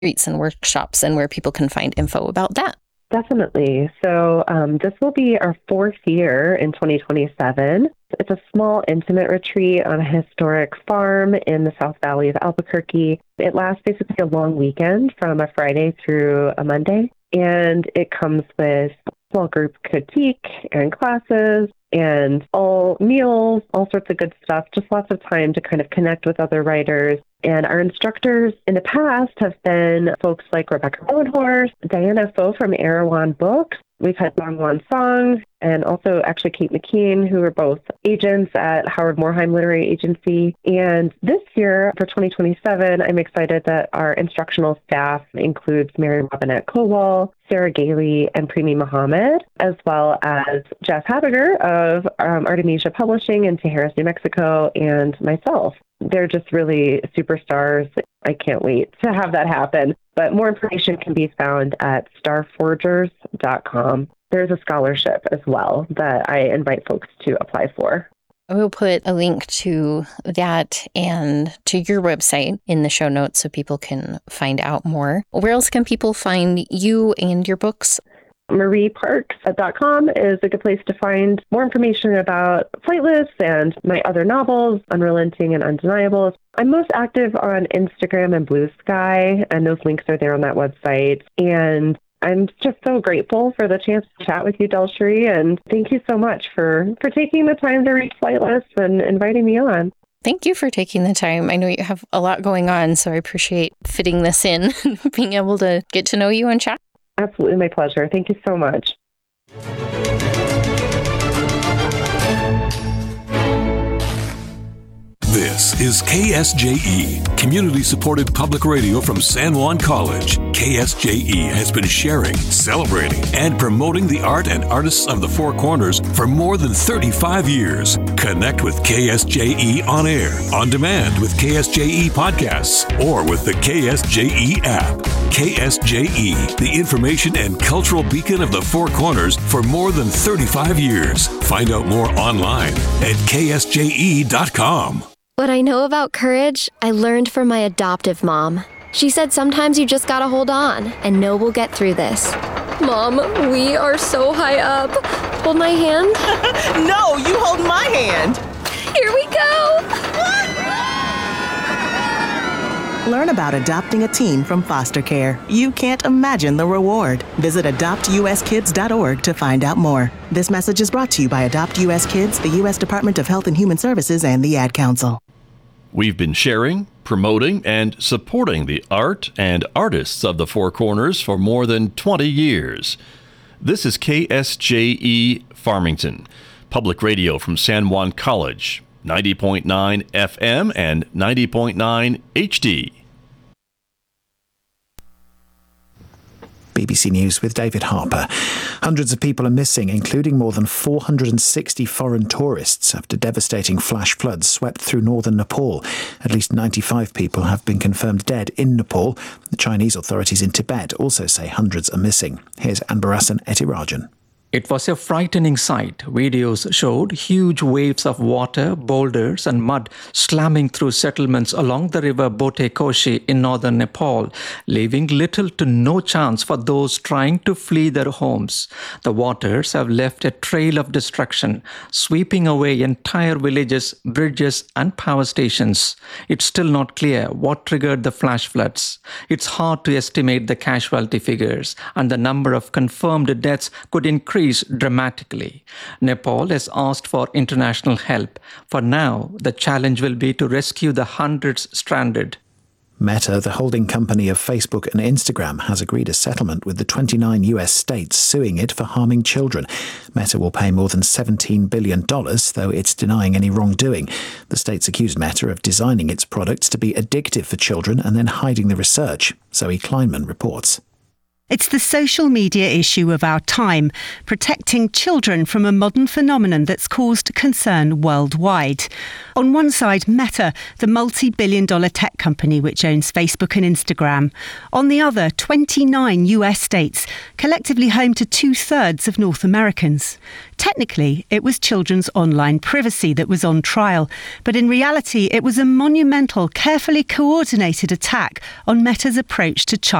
retreats and workshops and where people can find info about that. Definitely. So this will be our 4th year in 2027. It's a small, intimate retreat on a historic farm in the South Valley of Albuquerque. It lasts basically a long weekend from a Friday through a Monday, and it comes with small group critique and classes and all meals, all sorts of good stuff, just lots of time to kind of connect with other writers. And our instructors in the past have been folks like Rebecca Rowanhorse, Diana Foe from Erewhon Books. We've had Dongwon Song, and also actually Kate McKean, who are both agents at Howard Moorheim Literary Agency. And this year, for 2027, I'm excited that our instructional staff includes Mary Robinette Kowal, Sarah Gailey, and Primi Mohammed, as well as Jeff Habiger of Artemisia Publishing in Tijeras, New Mexico, and myself. They're just really superstars. I can't wait to have that happen. But more information can be found at starforgers.com. There's a scholarship as well that I invite folks to apply for. We'll put a link to that and to your website in the show notes so people can find out more. Where else can people find you and your books? marieparks.com is a good place to find more information about Flightless and my other novels, Unrelenting and Undeniable. I'm most active on Instagram and Blue Sky, and those links are there on that website. And I'm just so grateful for the chance to chat with you, Delcherie, and thank you so much for taking the time to read Flightless and inviting me on. Thank you for taking the time. I know you have a lot going on, so I appreciate fitting this in, being able to get to know you and chat. Absolutely, my pleasure. Thank you so much. This is KSJE, community-supported public radio from San Juan College. KSJE has been sharing, celebrating, and promoting the art and artists of the Four Corners for more than 35 years. Connect with KSJE on air, on demand with KSJE podcasts, or with the KSJE app. KSJE, the information and cultural beacon of the Four Corners for more than 35 years. Find out more online at ksje.com. What I know about courage, I learned from my adoptive mom. She said sometimes you just gotta hold on and know we'll get through this. Mom, we are so high up. Hold my hand. No, you hold my hand. Here we go. Learn about adopting a teen from foster care. You can't imagine the reward. Visit adoptuskids.org to find out more. This message is brought to you by Adopt US Kids, the U.S. Department of Health and Human Services, and the Ad Council. We've been sharing, promoting, and supporting the art and artists of the Four Corners for more than 20 years. This is KSJE Farmington, public radio from San Juan College, 90.9 FM and 90.9 HD. BBC News with David Harper. Hundreds of people are missing, including more than 460 foreign tourists, after devastating flash floods swept through northern Nepal. At least 95 people have been confirmed dead in Nepal. The Chinese authorities in Tibet also say hundreds are missing. Here's Anbarasan Etirajan. It was a frightening sight. Videos showed huge waves of water, boulders, and mud slamming through settlements along the river Botekoshi in northern Nepal, leaving little to no chance for those trying to flee their homes. The waters have left a trail of destruction, sweeping away entire villages, bridges, and power stations. It's still not clear what triggered the flash floods. It's hard to estimate the casualty figures, and the number of confirmed deaths could increase dramatically. Nepal has asked for international help. For now, the challenge will be to rescue the hundreds stranded. Meta, the holding company of Facebook and Instagram, has agreed a settlement with the 29 US states suing it for harming children. Meta will pay more than $17 billion, though it's denying any wrongdoing. The states accuse Meta of designing its products to be addictive for children and then hiding the research. Zoe Kleinman reports. It's the social media issue of our time, protecting children from a modern phenomenon that's caused concern worldwide. On one side, Meta, the multi-billion-dollar tech company which owns Facebook and Instagram. On the other, 29 US states, collectively home to 2/3 of North Americans. Technically, it was children's online privacy that was on trial, but in reality, it was a monumental, carefully coordinated attack on Meta's approach to child